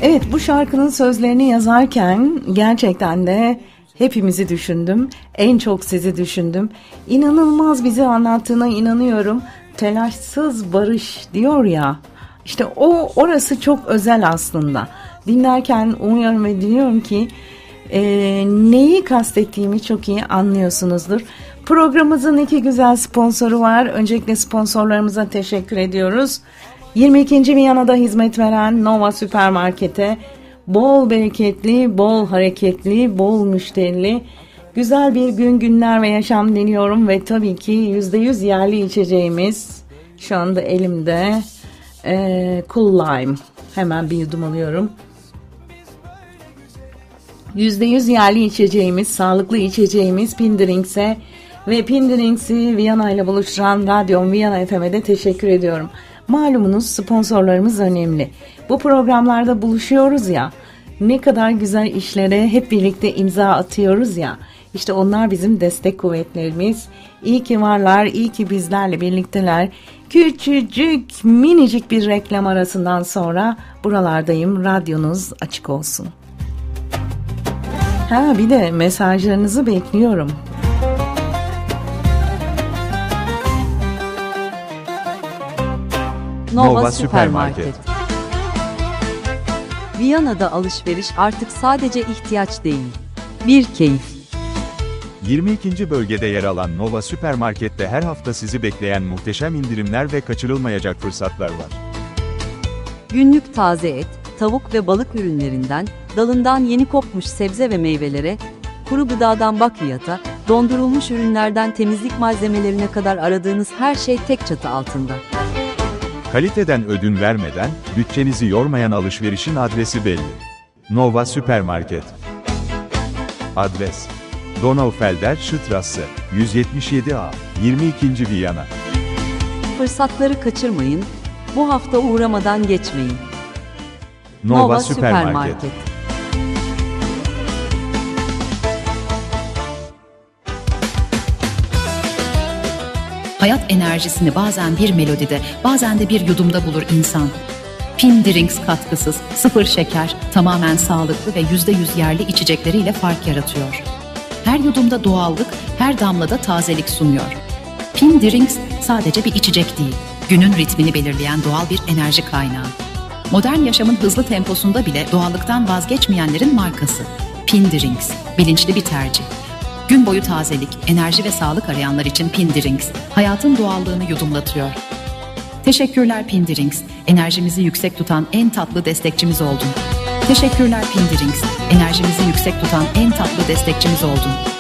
Evet, bu şarkının sözlerini yazarken gerçekten de hepimizi düşündüm. En çok sizi düşündüm. İnanılmaz bizi anlattığına inanıyorum. Telaşsız barış diyor ya. İşte orası çok özel aslında. Dinlerken umuyorum ve diliyorum ki neyi kastettiğimi çok iyi anlıyorsunuzdur. Programımızın 2 güzel sponsoru var. Öncelikle sponsorlarımıza teşekkür ediyoruz. 22. Viyana'da hizmet veren Nova Süpermarket'e bol bereketli, bol hareketli, bol müşterili, güzel bir günler ve yaşam diliyorum ve tabii ki %100 yerli içeceğimiz şu anda elimde Cool Lime. Hemen bir yudum alıyorum. %100 yerli içeceğimiz, sağlıklı içeceğimiz Pindrings'e ve Pindrings'i Viyana ile buluşturan Radyo Viyana FM'de teşekkür ediyorum. Malumunuz sponsorlarımız önemli. Bu programlarda buluşuyoruz ya, ne kadar güzel işlere hep birlikte imza atıyoruz ya. İşte onlar bizim destek kuvvetlerimiz. İyi ki varlar, iyi ki bizlerle birlikteler. Küçücük, minicik bir reklam arasından sonra buralardayım. Radyonuz açık olsun. Bir de mesajlarınızı bekliyorum. Nova Süpermarket. Viyana'da alışveriş artık sadece ihtiyaç değil, bir keyif. 22. bölgede yer alan Nova Süpermarket'te her hafta sizi bekleyen muhteşem indirimler ve kaçırılmayacak fırsatlar var. Günlük taze et, tavuk ve balık ürünlerinden, dalından yeni kopmuş sebze ve meyvelere, kuru gıdadan bakliyata, dondurulmuş ürünlerden temizlik malzemelerine kadar aradığınız her şey tek çatı altında. Kaliteden ödün vermeden, bütçenizi yormayan alışverişin adresi belli. Nova Süpermarket. Adres: Donaufelder Straße, 177A, 22. Viyana. Fırsatları kaçırmayın, bu hafta uğramadan geçmeyin. Nova Süpermarket. Hayat enerjisini bazen bir melodide, bazen de bir yudumda bulur insan. Pindrings katkısız, 0 şeker, tamamen sağlıklı ve %100 yerli içecekleriyle fark yaratıyor. Her yudumda doğallık, her damlada tazelik sunuyor. Pindrings sadece bir içecek değil, günün ritmini belirleyen doğal bir enerji kaynağı. Modern yaşamın hızlı temposunda bile doğallıktan vazgeçmeyenlerin markası. Pindrings, bilinçli bir tercih. Gün boyu tazelik, enerji ve sağlık arayanlar için Pindrings, hayatın doğallığını yudumlatıyor. Teşekkürler Pindrings, enerjimizi yüksek tutan en tatlı destekçimiz oldun. Teşekkürler Pindrings, enerjimizi yüksek tutan en tatlı destekçimiz oldun.